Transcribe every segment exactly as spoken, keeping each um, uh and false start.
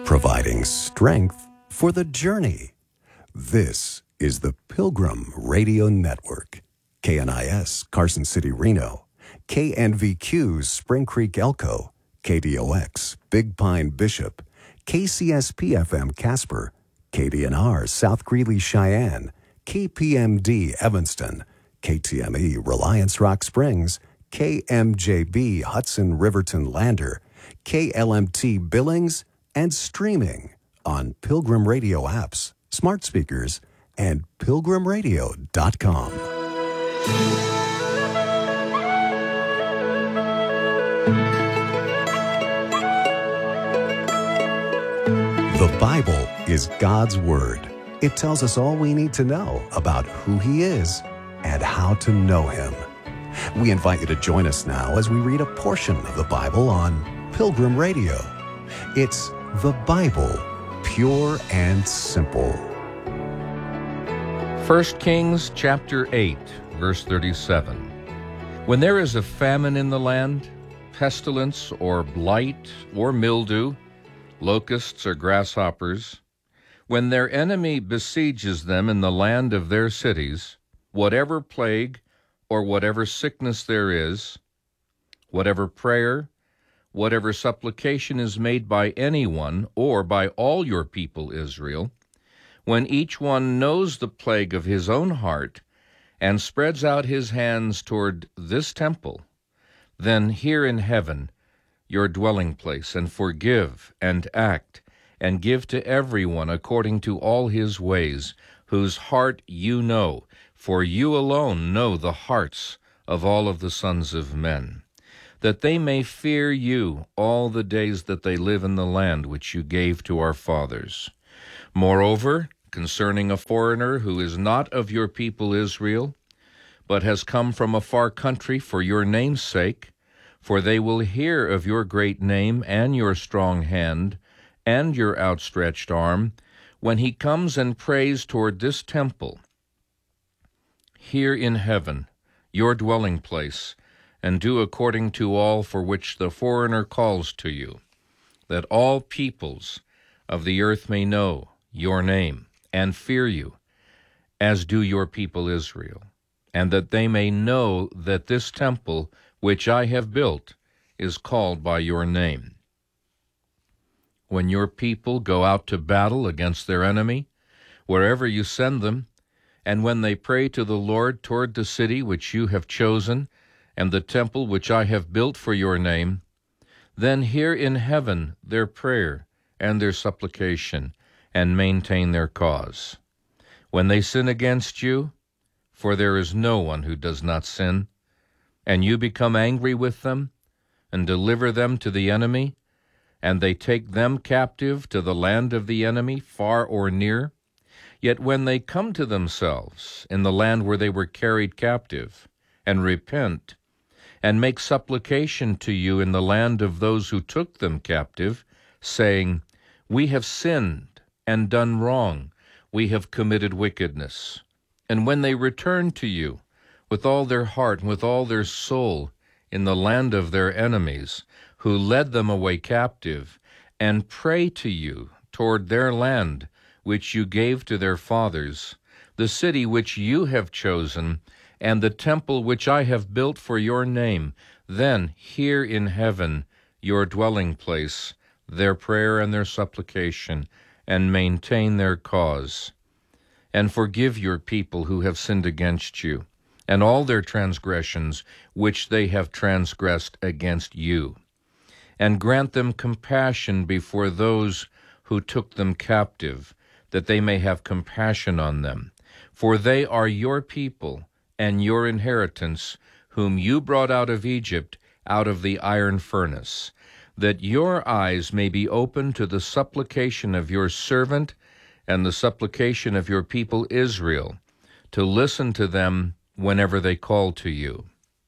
providing strength for the journey. This is the Pilgrim Radio Network. K N I S, Carson City, Reno. K N V Q, Spring Creek, Elko. K D O X, Big Pine, Bishop. K C S P F M, Casper. K D N R, South Greeley, Cheyenne. K P M D, Evanston. K T M E, Reliance Rock Springs. K M J B, Hudson Riverton Lander. K L M T, Billings, and streaming on Pilgrim Radio apps, smart speakers, and pilgrim radio dot com. The Bible is God's Word. It tells us all we need to know about who He is and how to know Him. We invite you to join us now as we read a portion of the Bible on Pilgrim Radio. It's the Bible, pure and simple. First Kings chapter eight, verse thirty-seven. When there is a famine in the land, pestilence or blight or mildew, locusts or grasshoppers, when their enemy besieges them in the land of their cities, whatever plague or whatever sickness there is, whatever prayer, whatever supplication is made by anyone or by all your people Israel, when each one knows the plague of his own heart and spreads out his hands toward this temple, then hear in heaven your dwelling place, and forgive and act, and give to everyone according to all his ways, whose heart you know, for you alone know the hearts of all of the sons of men, that they may fear you all the days that they live in the land which you gave to our fathers. Moreover, concerning a foreigner who is not of your people Israel, but has come from a far country for your name's sake, for they will hear of your great name and your strong hand and your outstretched arm, when he comes and prays toward this temple. Hear in heaven your dwelling place, and do according to all for which the foreigner calls to you, that all peoples of the earth may know your name and fear you, as do your people Israel, and that they may know that this temple which I have built is called by your name. When your people go out to battle against their enemy, wherever you send them, and when they pray to the Lord toward the city which you have chosen, and the temple which I have built for your name, then hear in heaven their prayer and their supplication, and maintain their cause. When they sin against you, for there is no one who does not sin, and you become angry with them, and deliver them to the enemy, and they take them captive to the land of the enemy, far or near, yet when they come to themselves in the land where they were carried captive, and repent, and make supplication to you in the land of those who took them captive, saying, We have sinned and done wrong, we have committed wickedness. And when they return to you with all their heart and with all their soul in the land of their enemies, who led them away captive, and pray to you toward their land which you gave to their fathers, the city which you have chosen, and the temple which I have built for your name, then hear in heaven your dwelling place, their prayer and their supplication, and maintain their cause. And forgive your people who have sinned against you, and all their transgressions which they have transgressed against you. And grant them compassion before those who took them captive, that they may have compassion on them. For they are your people and your inheritance, whom you brought out of Egypt, out of the iron furnace, that your eyes may be open to the supplication of your servant and the supplication of your people Israel, to listen to them whenever they call to you.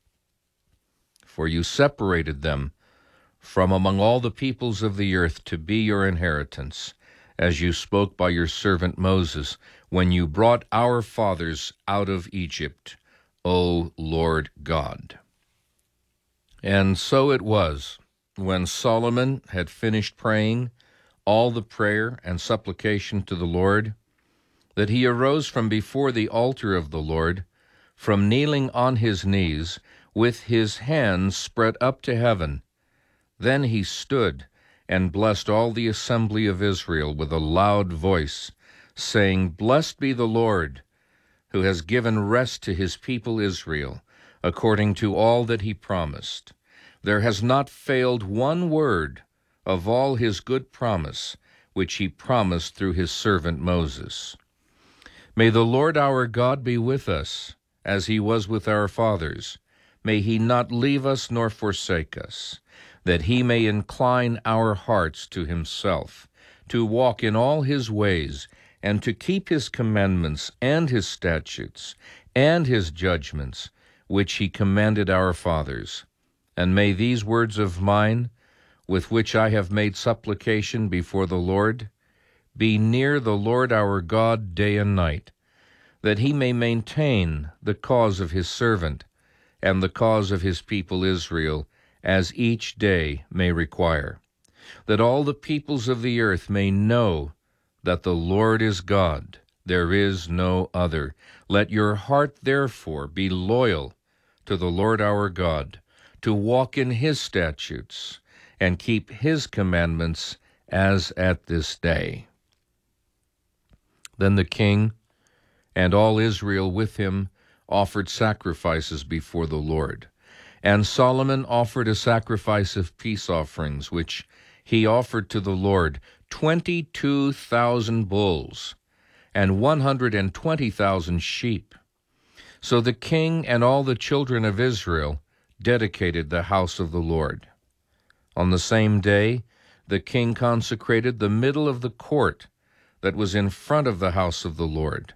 For you separated them from among all the peoples of the earth to be your inheritance, as you spoke by your servant Moses, when you brought our fathers out of Egypt, O Lord God. And so it was, when Solomon had finished praying all the prayer and supplication to the Lord, that he arose from before the altar of the Lord, from kneeling on his knees, with his hands spread up to heaven. Then he stood and blessed all the assembly of Israel with a loud voice, saying, Blessed be the Lord, who has given rest to his people Israel, according to all that he promised. There has not failed one word of all his good promise, which he promised through his servant Moses. May the Lord our God be with us, as he was with our fathers. May he not leave us nor forsake us, that he may incline our hearts to himself, to walk in all his ways, and to keep his commandments and his statutes and his judgments, which he commanded our fathers. And may these words of mine, with which I have made supplication before the Lord, be near the Lord our God day and night, that he may maintain the cause of his servant and the cause of his people Israel, as each day may require, that all the peoples of the earth may know that the Lord is God, there is no other. Let your heart therefore be loyal to the Lord our God, to walk in his statutes and keep his commandments as at this day. Then the king and all Israel with him offered sacrifices before the Lord. And Solomon offered a sacrifice of peace offerings, which he offered to the Lord, twenty-two thousand bulls and one hundred and twenty thousand sheep. So the king and all the children of Israel dedicated the house of the Lord. On the same day, the king consecrated the middle of the court that was in front of the house of the Lord,